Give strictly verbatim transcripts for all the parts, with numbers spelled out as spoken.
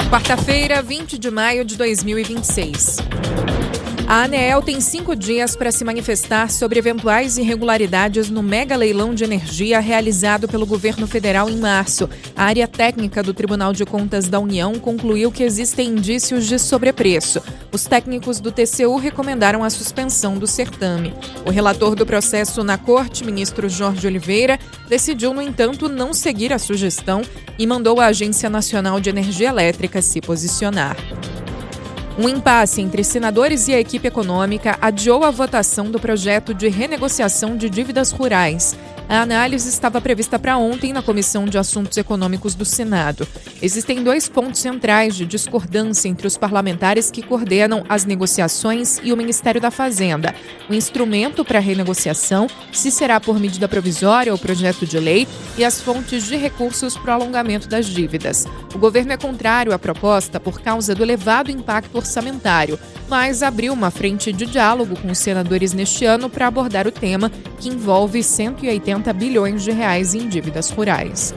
Quarta-feira, vinte de maio de dois mil e vinte e seis. A ANEEL tem cinco dias para se manifestar sobre eventuais irregularidades no mega leilão de energia realizado pelo governo federal em março. A área técnica do Tribunal de Contas da União concluiu que existem indícios de sobrepreço. Os técnicos do T C U recomendaram a suspensão do certame. O relator do processo na Corte, ministro Jorge Oliveira, decidiu, no entanto, não seguir a sugestão e mandou a Agência Nacional de Energia Elétrica se posicionar. Um impasse entre senadores e a equipe econômica adiou a votação do projeto de renegociação de dívidas rurais. A análise estava prevista para ontem na Comissão de Assuntos Econômicos do Senado. Existem dois pontos centrais de discordância entre os parlamentares que coordenam as negociações e o Ministério da Fazenda. O instrumento para a renegociação, se será por medida provisória ou projeto de lei, e as fontes de recursos para o alongamento das dívidas. O governo é contrário à proposta por causa do elevado impacto orçamentário, mas abriu uma frente de diálogo com os senadores neste ano para abordar o tema, que envolve cento e oitenta bilhões de reais em dívidas rurais.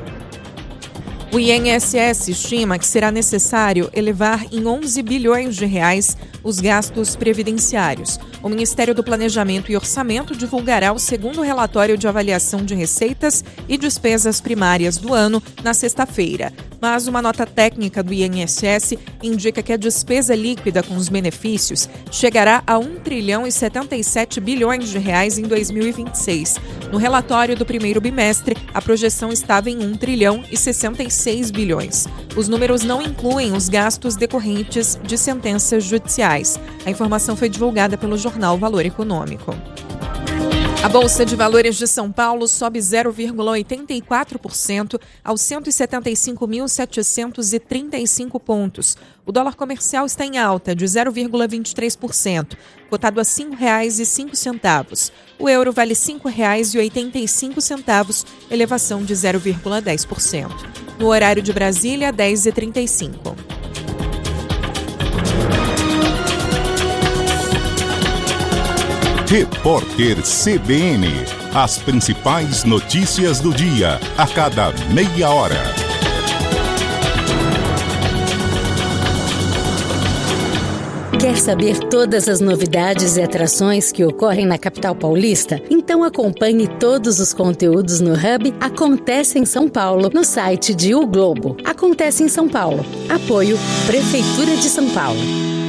O I N S S estima que será necessário elevar em onze bilhões de reais os gastos previdenciários. O Ministério do Planejamento e Orçamento divulgará o segundo relatório de avaliação de receitas e despesas primárias do ano na sexta-feira. Mas uma nota técnica do I N S S indica que a despesa líquida com os benefícios chegará a um trilhão e setenta e sete bilhões de reais em dois mil e vinte e seis. No relatório do primeiro bimestre, a projeção estava em um trilhão e sessenta e seis bilhões. Os números não incluem os gastos decorrentes de sentenças judiciais. A informação foi divulgada pelo jornal Valor Econômico. A Bolsa de Valores de São Paulo sobe zero vírgula oitenta e quatro por cento aos cento e setenta e cinco mil setecentos e trinta e cinco pontos. O dólar comercial está em alta de zero vírgula vinte e três por cento, cotado a cinco reais e cinco centavos. O euro vale cinco reais e oitenta e cinco centavos, elevação de zero vírgula dez por cento. No horário de Brasília, dez e trinta e cinco. Repórter C B N. As principais notícias do dia, a cada meia hora. Quer saber todas as novidades e atrações que ocorrem na capital paulista? Então acompanhe todos os conteúdos no Hub Acontece em São Paulo, no site de O Globo. Acontece em São Paulo. Apoio Prefeitura de São Paulo.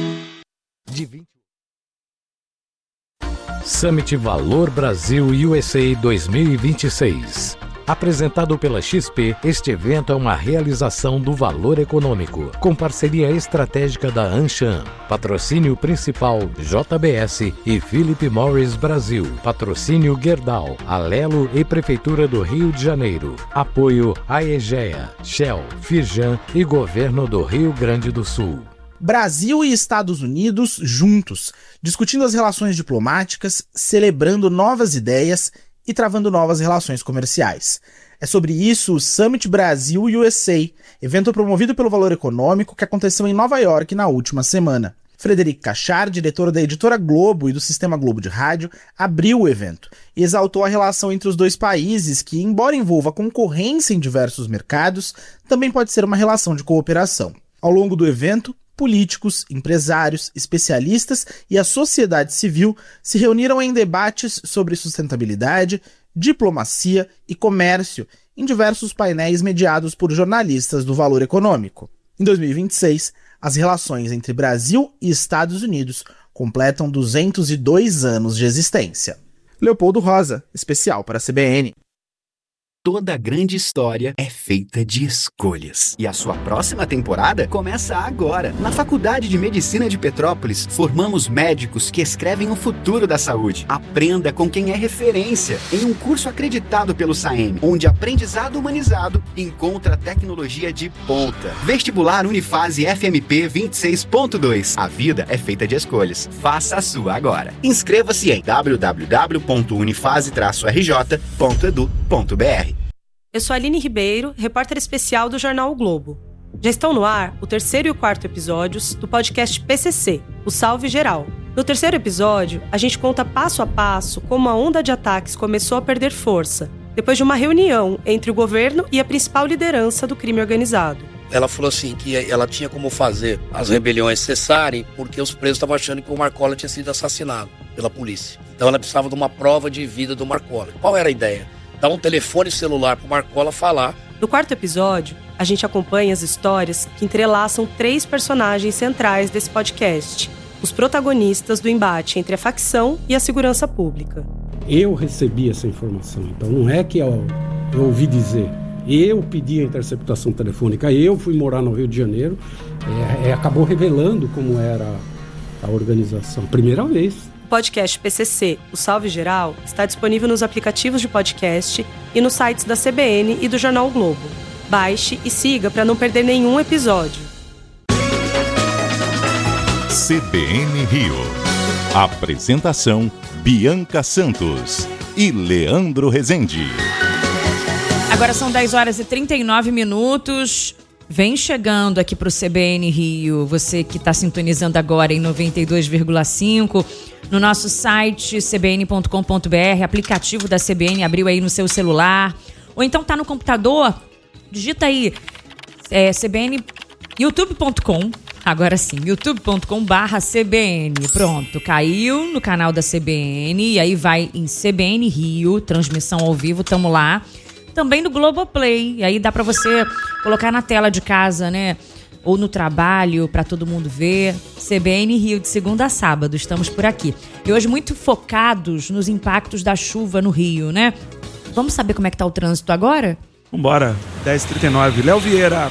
Summit Valor Brasil U S A dois mil e vinte e seis. Apresentado pela X P, este evento é uma realização do Valor Econômico, com parceria estratégica da Anshan. Patrocínio principal J B S e Philip Morris Brasil. Patrocínio Gerdau, Alelo e Prefeitura do Rio de Janeiro. Apoio Aegea, Shell, Firjan e Governo do Rio Grande do Sul. Brasil e Estados Unidos juntos, discutindo as relações diplomáticas, celebrando novas ideias e travando novas relações comerciais. É sobre isso o Summit Brasil U S A, evento promovido pelo Valor Econômico que aconteceu em Nova York na última semana. Frederic Cachard, diretor da editora Globo e do Sistema Globo de Rádio, abriu o evento e exaltou a relação entre os dois países que, embora envolva concorrência em diversos mercados, também pode ser uma relação de cooperação. Ao longo do evento, políticos, empresários, especialistas e a sociedade civil se reuniram em debates sobre sustentabilidade, diplomacia e comércio em diversos painéis mediados por jornalistas do Valor Econômico. Em dois mil e vinte e seis, as relações entre Brasil e Estados Unidos completam duzentos e dois anos de existência. Leopoldo Rosa, especial para a C B N. Toda grande história é feita de escolhas. E a sua próxima temporada começa agora. Na Faculdade de Medicina de Petrópolis, formamos médicos que escrevem o futuro da saúde. Aprenda com quem é referência em um curso acreditado pelo SAEM, onde aprendizado humanizado encontra tecnologia de ponta. Vestibular Unifase F M P vinte e seis ponto dois. A vida é feita de escolhas. Faça a sua agora. Inscreva-se em w w w ponto unifase traço r j ponto e d u ponto b r. Eu sou a Aline Ribeiro, repórter especial do jornal O Globo. Já estão no ar o terceiro e o quarto episódios do podcast P C C, o Salve Geral. No terceiro episódio, a gente conta passo a passo como a onda de ataques começou a perder força, depois de uma reunião entre o governo e a principal liderança do crime organizado. ela falou assim que ela tinha como fazer as rebeliões cessarem porque os presos estavam achando que o Marcola tinha sido assassinado pela polícia. Então ela precisava de uma prova de vida do Marcola. Qual era a ideia? Dar um telefone celular pro Marcola falar. No quarto episódio, a gente acompanha as histórias que entrelaçam três personagens centrais desse podcast, os protagonistas do embate entre a facção e a segurança pública. Eu recebi essa informação, então não é que eu, eu ouvi dizer. Eu pedi a interceptação telefônica, eu fui morar no Rio de Janeiro, é, é, acabou revelando como era a organização. Primeira vez. O podcast P C C, o Salve Geral, está disponível nos aplicativos de podcast e nos sites da C B N e do Jornal o Globo. Baixe e siga para não perder nenhum episódio. C B N Rio. Apresentação: Bianca Santos e Leandro Rezende. Agora são dez horas e trinta e nove minutos. Vem chegando aqui para o C B N Rio, você que está sintonizando agora em noventa e dois vírgula cinco, no nosso site c b n ponto com ponto b r, aplicativo da C B N, abriu aí no seu celular, ou então tá no computador, digita aí é, C B N, youtube ponto com, agora sim, youtube ponto com barra C B N, pronto, caiu no canal da C B N, e aí vai em C B N Rio, transmissão ao vivo, tamo lá. Também do Globoplay, e aí dá pra você colocar na tela de casa, né? Ou no trabalho, pra todo mundo ver. C B N Rio, de segunda a sábado, estamos por aqui. E hoje muito focados nos impactos da chuva no Rio, né? Vamos saber como é que tá o trânsito agora? Vambora, dez e trinta e nove, Léo Vieira.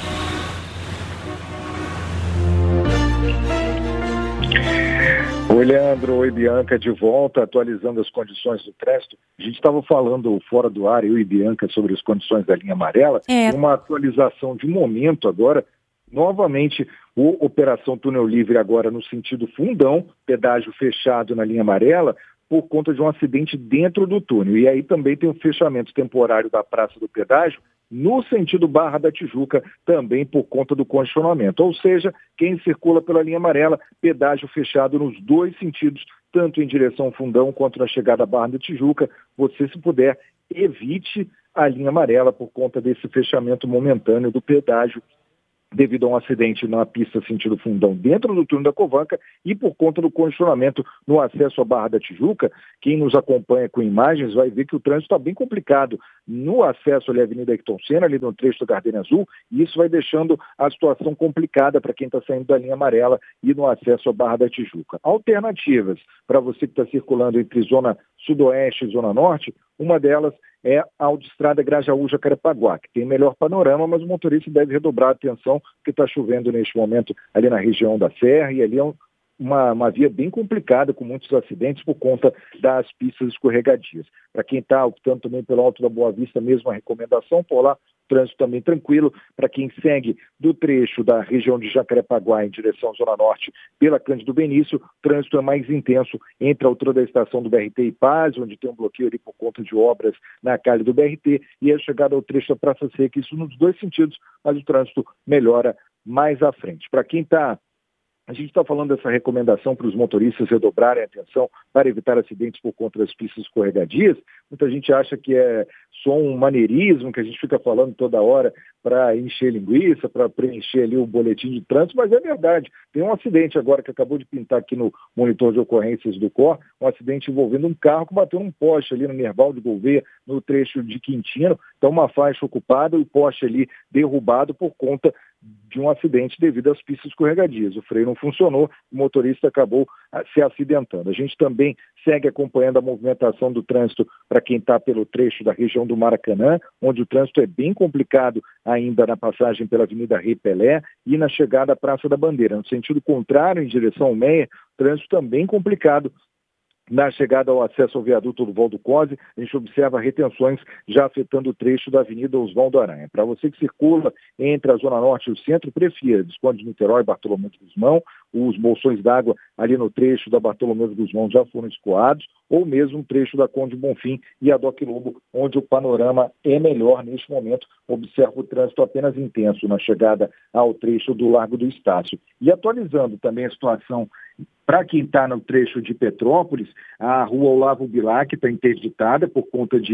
Oi, Leandro. Oi, Bianca, de volta, atualizando as condições do trânsito. A gente estava falando fora do ar, eu e Bianca, sobre as condições da linha amarela. É. Uma atualização de momento agora, novamente, o Operação Túnel Livre agora no sentido Fundão, pedágio fechado na linha amarela, por conta de um acidente dentro do túnel. E aí também tem o fechamento temporário da Praça do Pedágio, no sentido Barra da Tijuca, também por conta do congestionamento. Ou seja, quem circula pela linha amarela, pedágio fechado nos dois sentidos, tanto em direção ao Fundão quanto na chegada à Barra da Tijuca. Você, se puder, evite a linha amarela por conta desse fechamento momentâneo do pedágio, devido a um acidente na pista sentido Fundão dentro do túnel da Covanca e por conta do congestionamento no acesso à Barra da Tijuca. Quem nos acompanha com imagens vai ver que o trânsito está bem complicado no acesso ali à Avenida Ayrton Senna, ali no trecho do Gardenia Azul, e isso vai deixando a situação complicada para quem está saindo da linha amarela e no acesso à Barra da Tijuca. Alternativas para você que está circulando entre Zona Sudoeste e Zona Norte, uma delas é a autoestrada Grajaú-Jacarepaguá, que tem melhor panorama, mas o motorista deve redobrar a atenção, porque está chovendo neste momento ali na região da Serra, e ali é um, uma, uma via bem complicada, com muitos acidentes por conta das pistas escorregadias. Para quem está optando também pelo Alto da Boa Vista, mesmo a recomendação, por lá, trânsito também tranquilo. Para quem segue do trecho da região de Jacarepaguá em direção à Zona Norte pela Cândido Benício, trânsito é mais intenso entre a altura da estação do B R T e Paz, onde tem um bloqueio ali por conta de obras na calha do B R T, e a chegada ao trecho da Praça Seca, isso nos dois sentidos, mas o trânsito melhora mais à frente. Para quem está A gente está falando dessa recomendação para os motoristas redobrarem a atenção para evitar acidentes por conta das pistas escorregadias. Muita gente acha que é só um maneirismo que a gente fica falando toda hora para encher linguiça, para preencher ali o boletim de trânsito, mas é verdade. Tem um acidente agora que acabou de pintar aqui no monitor de ocorrências do C O R, um acidente envolvendo um carro que bateu num poste ali no Nerval de Gouveia, no trecho de Quintino. Então, uma faixa ocupada e o poste ali derrubado por conta de um acidente devido às pistas escorregadias. O freio não funcionou, o motorista acabou se acidentando. A gente também segue acompanhando a movimentação do trânsito para quem está pelo trecho da região do Maracanã, onde o trânsito é bem complicado ainda na passagem pela Avenida Rei Pelé e na chegada à Praça da Bandeira. No sentido contrário, em direção ao Meia, trânsito também complicado. Na chegada ao acesso ao viaduto do Valdo Cose, a gente observa retenções já afetando o trecho da Avenida Oswaldo Aranha. Para você que circula entre a Zona Norte e o centro, prefira Visconde de Niterói e Bartolomeu de Guzmão. Os bolsões d'água ali no trecho da Bartolomeu de Guzmão já foram escoados, ou mesmo um trecho da Conde Bonfim e a Doc Lobo, onde o panorama é melhor neste momento. Observa o trânsito apenas intenso na chegada ao trecho do Largo do Estácio. E atualizando também a situação para quem está no trecho de Petrópolis, a rua Olavo Bilac está interditada por conta de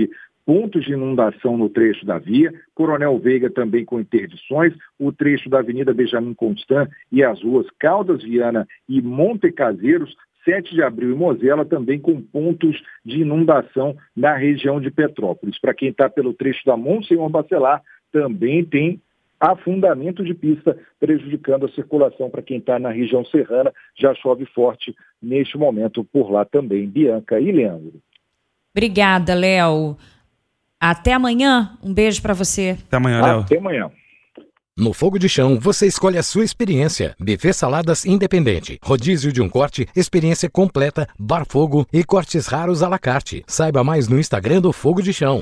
pontos de inundação no trecho da via, Coronel Veiga também com interdições, o trecho da Avenida Benjamin Constant e as ruas Caldas Viana e Monte Caseiros, sete de abril e Mosela também com pontos de inundação na região de Petrópolis. Para quem está pelo trecho da Monsenhor Bacelar, também tem afundamento de pista, prejudicando a circulação para quem está na região serrana. Já chove forte neste momento por lá também. Bianca e Leandro. Obrigada, Léo. Até amanhã. Um beijo para você. Até amanhã, Léo. Até amanhã. No Fogo de Chão, você escolhe a sua experiência. Buffet Saladas Independente, rodízio de um corte, experiência completa, bar fogo e cortes raros à la carte. Saiba mais no Instagram do Fogo de Chão.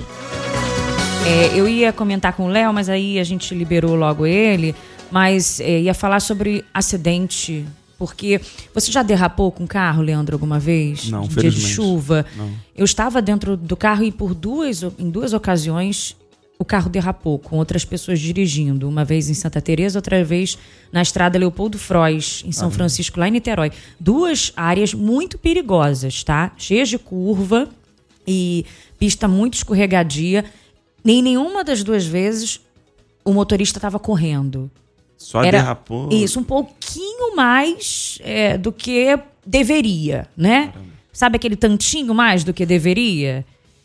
É, eu ia comentar com o Léo, mas aí a gente liberou logo ele, mas é, ia falar sobre acidente, porque você já derrapou com o carro, Leandro, alguma vez? Não, um felizmente. Dia de chuva. Não. Eu estava dentro do carro e por duas, em duas ocasiões o carro derrapou com outras pessoas dirigindo. Uma vez em Santa Teresa, outra vez na estrada Leopoldo Frois, em São ah, Francisco, lá em Niterói. Duas áreas muito perigosas, tá? Cheias de curva e pista muito escorregadia. Nem nenhuma das duas vezes o motorista estava correndo. Só Era derrapou? Isso, um pouquinho mais é, do que deveria, né? Caramba. Sabe aquele tantinho mais do que deveria?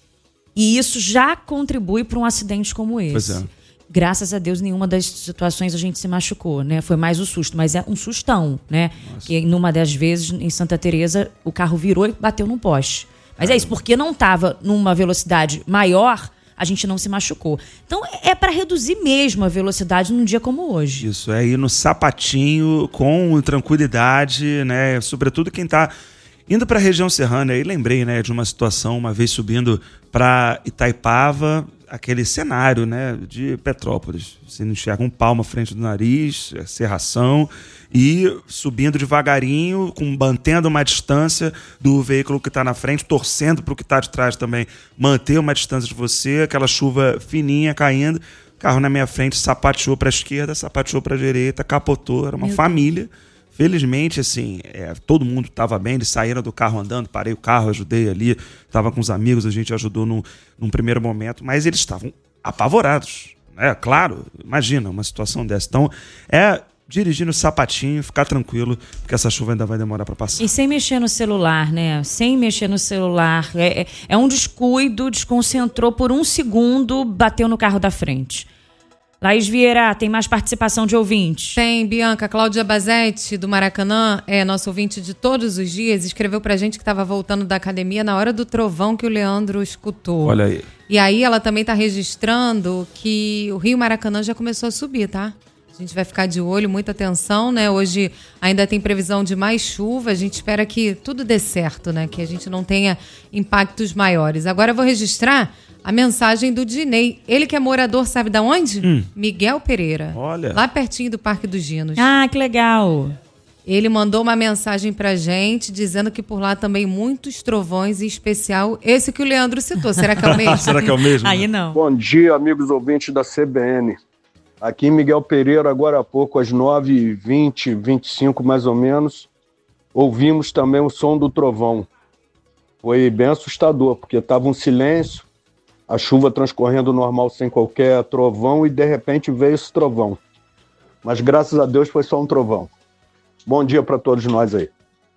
E isso já contribui para um acidente como esse. Pois é. Graças a Deus, nenhuma das situações a gente se machucou, né? Foi mais o susto, mas é um sustão, né? Nossa. Que numa das vezes, em Santa Teresa, o carro virou e bateu num poste. Mas Caramba. É isso, porque não estava numa velocidade maior, a gente não se machucou. Então, é para reduzir mesmo a velocidade num dia como hoje. Isso, é ir no sapatinho, com tranquilidade, né? Sobretudo quem está indo para a região serrana. Aí lembrei, né, de uma situação, uma vez subindo para Itaipava, aquele cenário, né, de Petrópolis. Você não enxerga um palmo à frente do nariz, serração, e subindo devagarinho, com, mantendo uma distância do veículo que está na frente, torcendo para o que está de trás também manter uma distância de você, aquela chuva fininha caindo, carro na minha frente, sapateou para a esquerda, sapateou para a direita, capotou, era uma Meu família. Deus. Felizmente, assim, é, todo mundo estava bem, eles saíram do carro andando, parei o carro, ajudei ali, estava com os amigos, a gente ajudou no, num primeiro momento, mas eles estavam apavorados, né? Claro, imagina uma situação dessa. Então, é dirigir no sapatinho, ficar tranquilo, porque essa chuva ainda vai demorar para passar. E sem mexer no celular, né? Sem mexer no celular. É, é, é um descuido, desconcentrou por um segundo, bateu no carro da frente. Laís Vieira, tem mais participação de ouvintes? Tem, Bianca. Cláudia Bazete, do Maracanã, é nosso ouvinte de todos os dias, escreveu pra gente que estava voltando da academia na hora do trovão que o Leandro escutou. Olha aí. E aí ela também tá registrando que o Rio Maracanã já começou a subir, tá? A gente vai ficar de olho, muita atenção, né? Hoje ainda tem previsão de mais chuva, a gente espera que tudo dê certo, né? Que a gente não tenha impactos maiores. Agora eu vou registrar a mensagem do Dinei. Ele que é morador, sabe de onde? Hum. Miguel Pereira. Olha. Lá pertinho do Parque dos Ginos. Ah, que legal. Ele mandou uma mensagem pra gente, dizendo que por lá também muitos trovões, em especial esse que o Leandro citou. Será que é o mesmo? Será que é o mesmo? Aí não. Bom dia, amigos ouvintes da C B N. Aqui em Miguel Pereira, agora há pouco, às nove e vinte, vinte e cinco mais ou menos, ouvimos também o som do trovão. Foi bem assustador, porque estava um silêncio, a chuva transcorrendo normal sem qualquer trovão e de repente veio esse trovão. Mas graças a Deus foi só um trovão. Bom dia para todos nós aí.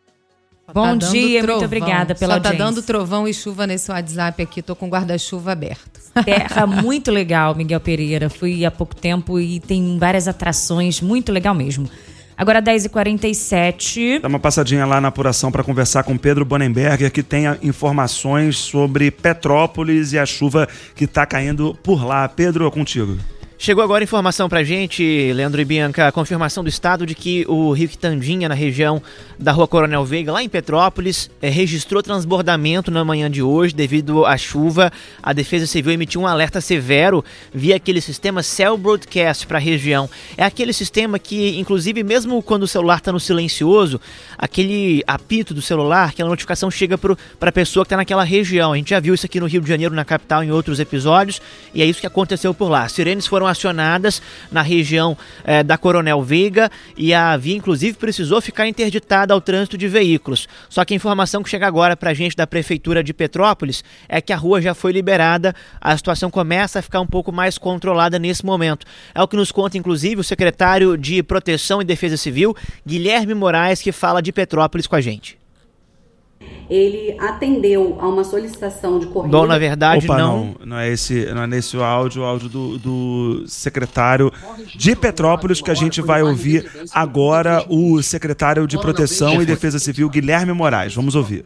Bom tá dia, trovão. muito obrigada pela Só audiência. tá dando trovão e chuva nesse WhatsApp aqui, tô com o guarda-chuva aberto. Terra muito legal, Miguel Pereira. Fui há pouco tempo e tem várias atrações, muito legal mesmo. Agora dez e quarenta e sete. Dá uma passadinha lá na apuração para conversar com Pedro Bonenberger, que tem informações sobre Petrópolis e a chuva que está caindo por lá. Pedro, é contigo. Chegou agora informação pra gente, Leandro e Bianca, a confirmação do estado de que o rio Quitandinha, na região da Rua Coronel Veiga, lá em Petrópolis, é, registrou transbordamento na manhã de hoje devido à chuva. A Defesa Civil emitiu um alerta severo via aquele sistema Cell Broadcast para a região. É aquele sistema que, inclusive, mesmo quando o celular está no silencioso, aquele apito do celular, aquela notificação chega para a pessoa que está naquela região. A gente já viu isso aqui no Rio de Janeiro, na capital, em outros episódios, e é isso que aconteceu por lá. As sirenes foram acionadas na região eh, da Coronel Veiga e a via, inclusive, precisou ficar interditada ao trânsito de veículos. Só que a informação que chega agora para a gente da Prefeitura de Petrópolis é que a rua já foi liberada, a situação começa a ficar um pouco mais controlada nesse momento. É o que nos conta, inclusive, o secretário de Proteção e Defesa Civil, Guilherme Moraes, que fala de Petrópolis com a gente. Ele atendeu a uma solicitação de corrida. Bom, na verdade, Opa, não... não. Não é esse, não é nesse áudio, o áudio do, do secretário de Petrópolis, que a gente vai ouvir agora, o secretário de Proteção e Defesa Civil, Guilherme Moraes. Vamos ouvir.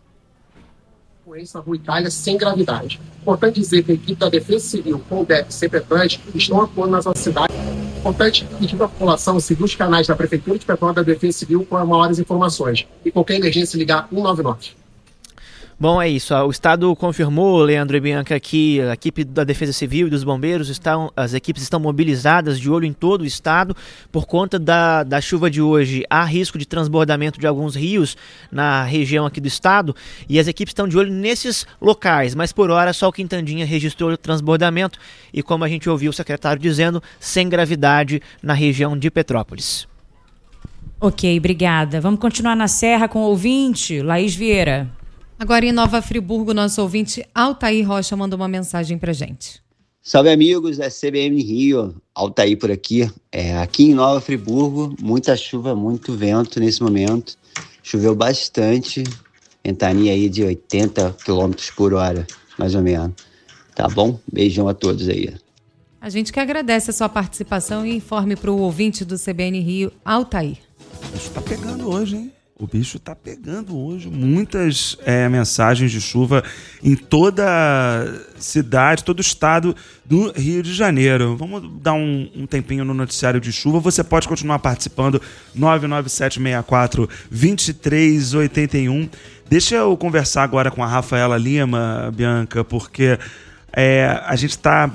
Essa Rua Itália sem gravidade. Importante dizer que a equipe da Defesa Civil com o D E P C Petrópolis estão atuando nas nossas cidades. Importante pedir para a população seguir os canais da Prefeitura de Petrópolis da Defesa Civil com maiores informações. E qualquer emergência ligar um nove nove. Bom, é isso. O Estado confirmou, Leandro e Bianca, que a equipe da Defesa Civil e dos bombeiros, estão, as equipes estão mobilizadas de olho em todo o Estado. Por conta da, da chuva de hoje, há risco de transbordamento de alguns rios na região aqui do Estado e as equipes estão de olho nesses locais, mas por hora só o Quintandinha registrou o transbordamento e, como a gente ouviu o secretário dizendo, sem gravidade na região de Petrópolis. Ok, obrigada. Vamos continuar na Serra com o ouvinte, Laís Vieira. Agora em Nova Friburgo, nosso ouvinte Altair Rocha mandou uma mensagem pra gente. Salve amigos da C B N Rio, Altair por aqui. É, aqui em Nova Friburgo, muita chuva, muito vento nesse momento. Choveu bastante, ventania aí de oitenta quilômetros por hora, mais ou menos. Tá bom? Beijão a todos aí. A gente que agradece a sua participação e informe pro ouvinte do C B N Rio, Altair. O bicho tá pegando hoje, hein? O bicho tá pegando hoje. Muitas é, mensagens de chuva em toda a cidade, todo o estado do Rio de Janeiro. Vamos dar um, um tempinho no noticiário de chuva. Você pode continuar participando. nove nove sete seis quatro, dois três oito um. Deixa eu conversar agora com a Rafaela Lima, Bianca, porque é, a gente está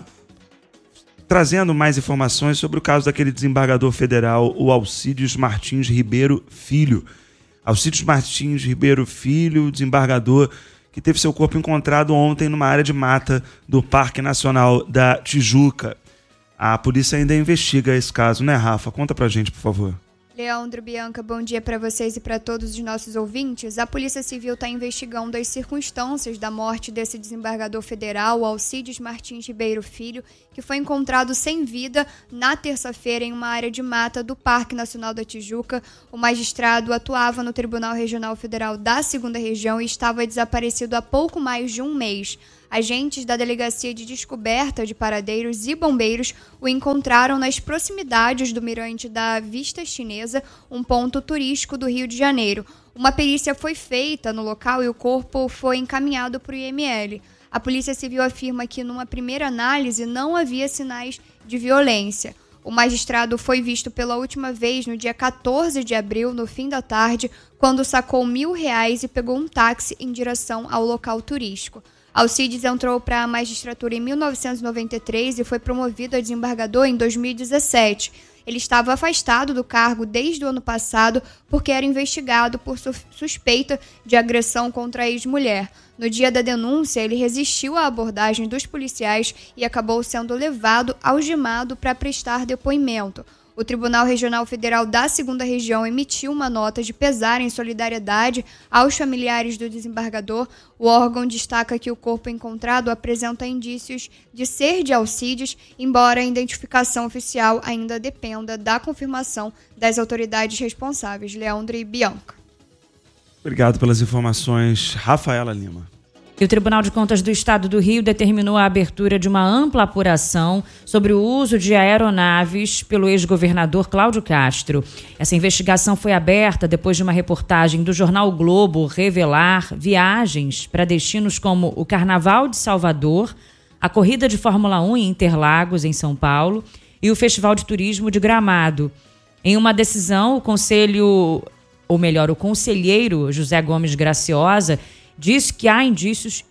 trazendo mais informações sobre o caso daquele desembargador federal, o Alcides Martins Ribeiro Filho. Alcides Martins Ribeiro Filho, desembargador, que teve seu corpo encontrado ontem numa área de mata do Parque Nacional da Tijuca. A polícia ainda investiga esse caso, né, Rafa? Conta pra gente, por favor. Leandro, Bianca, bom dia para vocês e para todos os nossos ouvintes. A Polícia Civil está investigando as circunstâncias da morte desse desembargador federal, Alcides Martins Ribeiro Filho, que foi encontrado sem vida na terça-feira em uma área de mata do Parque Nacional da Tijuca. O magistrado atuava no Tribunal Regional Federal da segunda Região e estava desaparecido há pouco mais de um mês. Agentes da Delegacia de Descoberta de Paradeiros e bombeiros o encontraram nas proximidades do mirante da Vista Chinesa, um ponto turístico do Rio de Janeiro. Uma perícia foi feita no local e o corpo foi encaminhado para o I M L. A Polícia Civil afirma que, numa primeira análise, não havia sinais de violência. O magistrado foi visto pela última vez no dia quatorze de abril, no fim da tarde, quando sacou mil reais e pegou um táxi em direção ao local turístico. Alcides entrou para a magistratura em mil novecentos e noventa e três e foi promovido a desembargador em dois mil e dezessete. Ele estava afastado do cargo desde o ano passado porque era investigado por suspeita de agressão contra a ex-mulher. No dia da denúncia, ele resistiu à abordagem dos policiais e acabou sendo levado algemado para prestar depoimento. O Tribunal Regional Federal da segunda Região emitiu uma nota de pesar em solidariedade aos familiares do desembargador. O órgão destaca que o corpo encontrado apresenta indícios de ser de Alcides, embora a identificação oficial ainda dependa da confirmação das autoridades responsáveis. Leandro e Bianca. Obrigado pelas informações, Rafaela Lima. E o Tribunal de Contas do Estado do Rio determinou a abertura de uma ampla apuração sobre o uso de aeronaves pelo ex-governador Cláudio Castro. Essa investigação foi aberta depois de uma reportagem do jornal o Globo revelar viagens para destinos como o Carnaval de Salvador, a Corrida de Fórmula um em Interlagos, em São Paulo, e o Festival de Turismo de Gramado. Em uma decisão, o conselho, ou melhor, o conselheiro José Gomes Graciosa diz que há indícios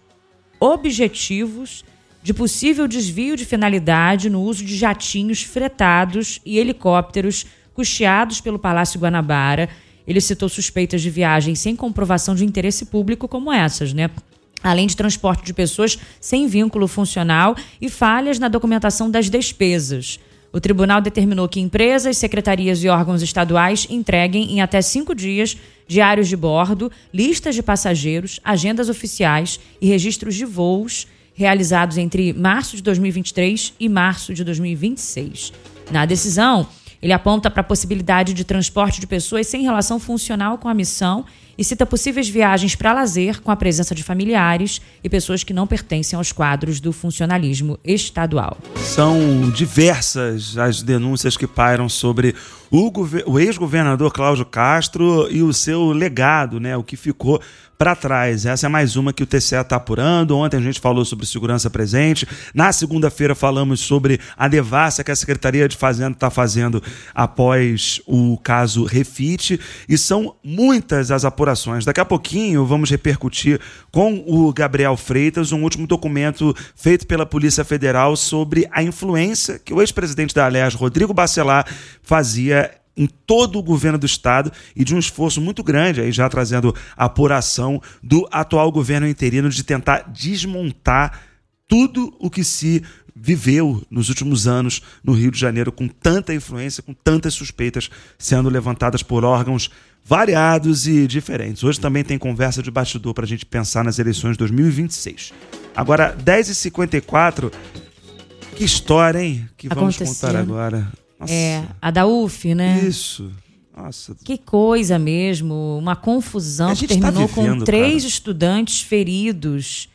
objetivos de possível desvio de finalidade no uso de jatinhos fretados e helicópteros custeados pelo Palácio Guanabara. Ele citou suspeitas de viagens sem comprovação de interesse público como essas, né? além de transporte de pessoas sem vínculo funcional e falhas na documentação das despesas. O tribunal determinou que empresas, secretarias e órgãos estaduais entreguem em até cinco dias diários de bordo, listas de passageiros, agendas oficiais e registros de voos realizados entre março de dois mil e vinte e três e março de dois mil e vinte e seis. Na decisão, ele aponta para a possibilidade de transporte de pessoas sem relação funcional com a missão e cita possíveis viagens para lazer com a presença de familiares e pessoas que não pertencem aos quadros do funcionalismo estadual. São diversas as denúncias que pairam sobre o, o ex-governador Cláudio Castro e o seu legado, né, o que ficou para trás. Essa é mais uma que o T C E está apurando. Ontem a gente falou sobre segurança presente. Na segunda-feira falamos sobre a devassa que a Secretaria de Fazenda está fazendo após o caso Refit. E são muitas as apurações. Daqui a pouquinho vamos repercutir com o Gabriel Freitas um último documento feito pela Polícia Federal sobre a influência que o ex-presidente da Alerj, Rodrigo Bacelar, fazia em todo o governo do estado e de um esforço muito grande, aí já trazendo a apuração do atual governo interino de tentar desmontar tudo o que se viveu nos últimos anos no Rio de Janeiro, com tanta influência, com tantas suspeitas sendo levantadas por órgãos variados e diferentes. Hoje também tem conversa de bastidor para a gente pensar nas eleições de dois mil e vinte e seis. Agora, dez e cinquenta e quatro, que história, hein? Que vamos Aconteceu. contar agora. Nossa. É, a da U F, né? Isso. Nossa. Que coisa mesmo, uma confusão que terminou tá vivendo, com três cara. estudantes feridos.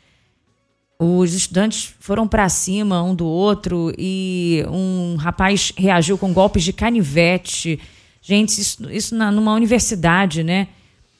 Os estudantes foram para cima um do outro e um rapaz reagiu com golpes de canivete. Gente, isso, isso na, numa universidade, né?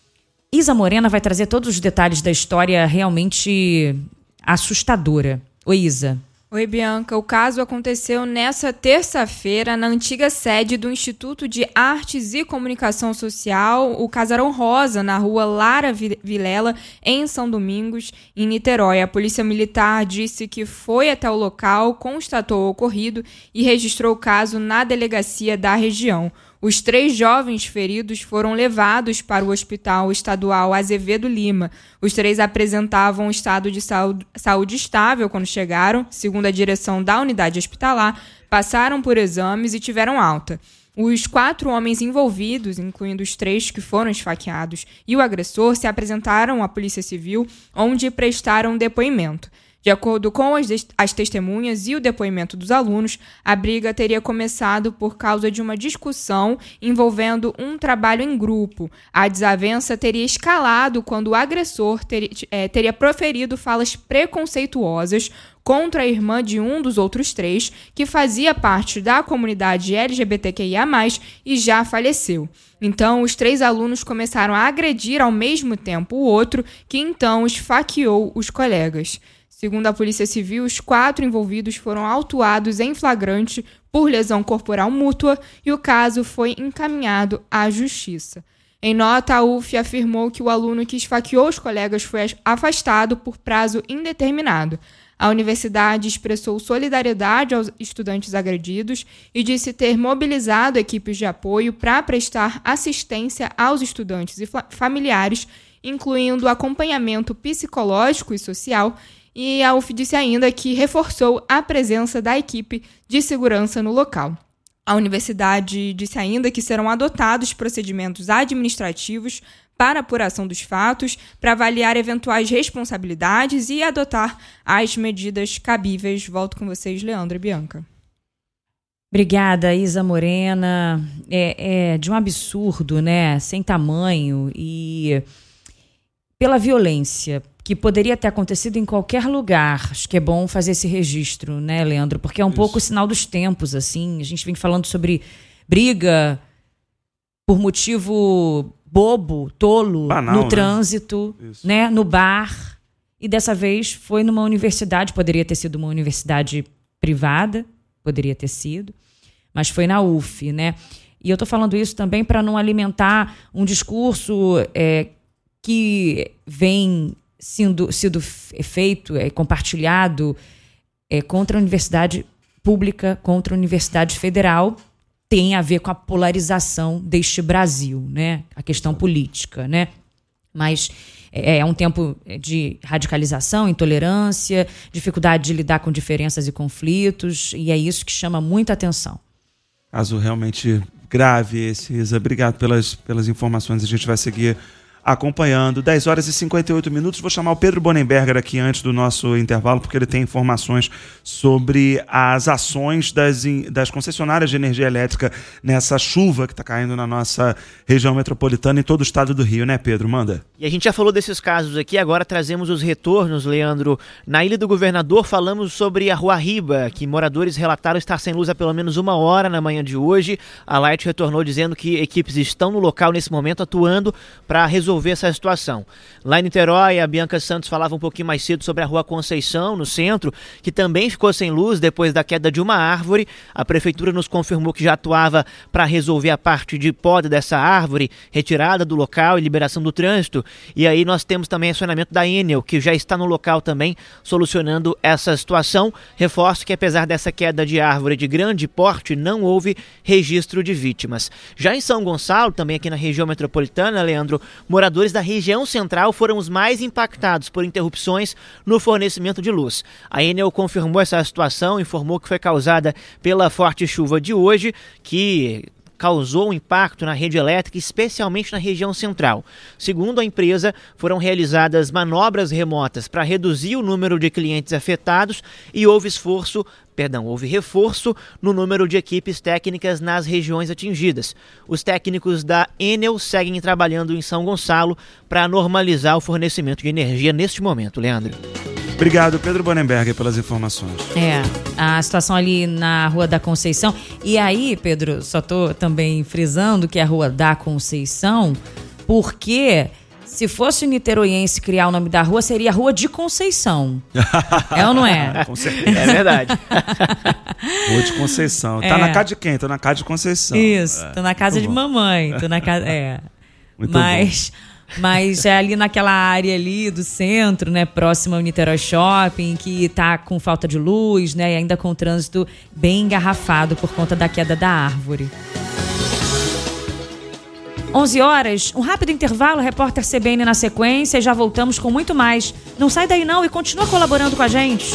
Isa Morena vai trazer todos os detalhes da história realmente assustadora. Oi, Isa. Oi, Bianca. O caso aconteceu nessa terça-feira na antiga sede do Instituto de Artes e Comunicação Social, o Casarão Rosa, na rua Lara Vilela, em São Domingos, em Niterói. A Polícia Militar disse que foi até o local, constatou o ocorrido e registrou o caso na delegacia da região. Os três jovens feridos foram levados para o Hospital Estadual Azevedo Lima. Os três apresentavam um estado de saúde estável quando chegaram, segundo a direção da unidade hospitalar, passaram por exames e tiveram alta. Os quatro homens envolvidos, incluindo os três que foram esfaqueados, e o agressor se apresentaram à Polícia Civil, onde prestaram depoimento. De acordo com as, as testemunhas e o depoimento dos alunos, a briga teria começado por causa de uma discussão envolvendo um trabalho em grupo. A desavença teria escalado quando o agressor ter, é, teria proferido falas preconceituosas contra a irmã de um dos outros três, que fazia parte da comunidade L G B T Q I A mais, e já faleceu. Então, os três alunos começaram a agredir ao mesmo tempo o outro, que então esfaqueou os colegas. Segundo a Polícia Civil, os quatro envolvidos foram autuados em flagrante por lesão corporal mútua e o caso foi encaminhado à Justiça. Em nota, a U F afirmou que o aluno que esfaqueou os colegas foi afastado por prazo indeterminado. A universidade expressou solidariedade aos estudantes agredidos e disse ter mobilizado equipes de apoio para prestar assistência aos estudantes e familiares, incluindo acompanhamento psicológico e social. E a U F disse ainda que reforçou a presença da equipe de segurança no local. A universidade disse ainda que serão adotados procedimentos administrativos para apuração dos fatos, para avaliar eventuais responsabilidades e adotar as medidas cabíveis. Volto com vocês, Leandro e Bianca. Obrigada, Isa Morena. É, é de um absurdo, né? Sem tamanho e pela violência que poderia ter acontecido em qualquer lugar. Acho que é bom fazer esse registro, né, Leandro? Porque é um Isso. pouco o sinal dos tempos, assim. A gente vem falando sobre briga por motivo bobo, tolo, Banal, no né? trânsito, né, no bar. E dessa vez foi numa universidade, poderia ter sido uma universidade privada, poderia ter sido, mas foi na U F, né? E eu estou falando isso também para não alimentar um discurso é, que vem sendo, sendo feito, é, compartilhado é, contra a universidade pública, contra a universidade federal, tem a ver com a polarização deste Brasil, né? A questão política, né? Mas é um tempo de radicalização, intolerância, dificuldade de lidar com diferenças e conflitos, e é isso que chama muita atenção. Caso realmente grave esse, Isa. Obrigado pelas, pelas informações. A gente vai seguir acompanhando. dez horas e cinquenta e oito minutos. Vou chamar o Pedro Bonenberger aqui antes do nosso intervalo, porque ele tem informações sobre as ações das, das concessionárias de energia elétrica nessa chuva que está caindo na nossa região metropolitana e todo o estado do Rio, né, Pedro? Manda. E a gente já falou desses casos aqui, agora trazemos os retornos, Leandro. Na Ilha do Governador falamos sobre a Rua Riba, que moradores relataram estar sem luz há pelo menos uma hora na manhã de hoje. A Light retornou dizendo que equipes estão no local nesse momento atuando para resolver essa situação. Lá em Niterói, a Bianca Santos falava um pouquinho mais cedo sobre a Rua Conceição, no centro, que também ficou sem luz depois da queda de uma árvore. A prefeitura nos confirmou que já atuava para resolver a parte de poda dessa árvore, retirada do local e liberação do trânsito. E aí nós temos também acionamento da Enel, que já está no local também solucionando essa situação. Reforço que apesar dessa queda de árvore de grande porte, não houve registro de vítimas. Já em São Gonçalo, também aqui na região metropolitana, Leandro, moradores Moradores da região central foram os mais impactados por interrupções no fornecimento de luz. A Enel confirmou essa situação, informou que foi causada pela forte chuva de hoje, que causou um impacto na rede elétrica, especialmente na região central. Segundo a empresa, foram realizadas manobras remotas para reduzir o número de clientes afetados e houve esforço Perdão, houve reforço no número de equipes técnicas nas regiões atingidas. Os técnicos da Enel seguem trabalhando em São Gonçalo para normalizar o fornecimento de energia neste momento, Leandro. Obrigado, Pedro Bonenberger, pelas informações. É, a situação ali na Rua da Conceição. E aí, Pedro, só estou também frisando que é a Rua da Conceição, porque se fosse niteroiense criar o nome da rua, seria Rua de Conceição. É ou não é? Com certeza. É verdade. Rua de Conceição. Tá É. na casa de quem? Tô na casa de Conceição. Isso, É. tô na casa Muito de bom. mamãe. Tô na casa. É. Muito mas, mas é ali naquela área ali do centro, né? Próximo ao Niterói Shopping, que tá com falta de luz, né? E ainda com o trânsito bem engarrafado por conta da queda da árvore. onze horas, um rápido intervalo, repórter C B N na sequência, e já voltamos com muito mais. Não sai daí não e continua colaborando com a gente.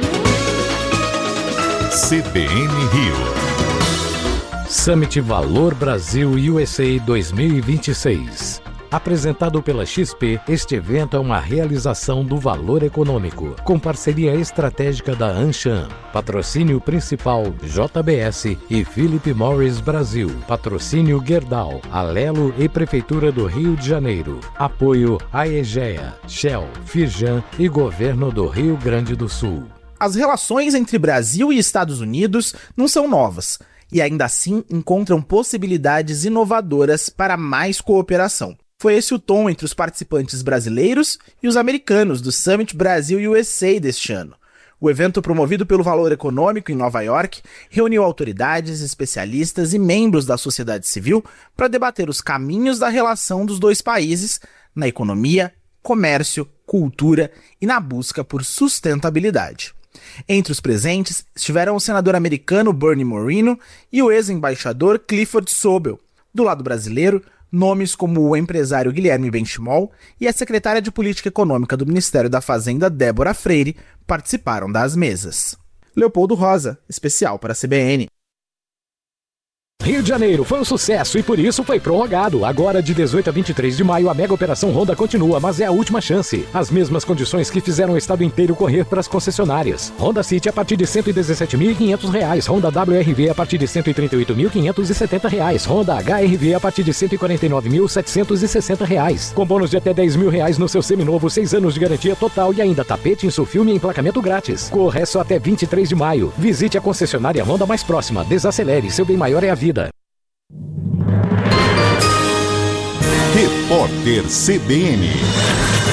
C B N Rio. Summit Valor Brasil U S A dois mil e vinte e seis. Apresentado pela X P, este evento é uma realização do Valor Econômico, com parceria estratégica da Anshan. Patrocínio principal J B S e Philip Morris Brasil. Patrocínio Gerdau, Alelo e Prefeitura do Rio de Janeiro. Apoio Aegea, Shell, Firjan e Governo do Rio Grande do Sul. As relações entre Brasil e Estados Unidos não são novas, e ainda assim encontram possibilidades inovadoras para mais cooperação. Foi esse o tom entre os participantes brasileiros e os americanos do Summit Brasil U S A deste ano. O evento, promovido pelo Valor Econômico em Nova York, reuniu autoridades, especialistas e membros da sociedade civil para debater os caminhos da relação dos dois países na economia, comércio, cultura e na busca por sustentabilidade. Entre os presentes estiveram o senador americano Bernie Moreno e o ex-embaixador Clifford Sobel. Do lado brasileiro, nomes como o empresário Guilherme Benchimol e a secretária de Política Econômica do Ministério da Fazenda, Débora Freire, participaram das mesas. Leopoldo Rosa, especial para a C B N. Rio de Janeiro foi um sucesso e por isso foi prorrogado. Agora, de dezoito a vinte e três de maio, a mega operação Honda continua, mas é a última chance. As mesmas condições que fizeram o estado inteiro correr para as concessionárias. Honda City a partir de cento e dezessete mil e quinhentos reais, Honda W R V a partir de cento e trinta e oito mil quinhentos e setenta reais, Honda H R V a partir de cento e quarenta e nove mil setecentos e sessenta reais. Com bônus de até dez mil reais no seu seminovo, seis anos de garantia total e ainda tapete, insufilme e emplacamento grátis. Corre só até vinte e três de maio. Visite a concessionária Honda mais próxima. Desacelere, seu bem maior é a vida. Repórter C B N.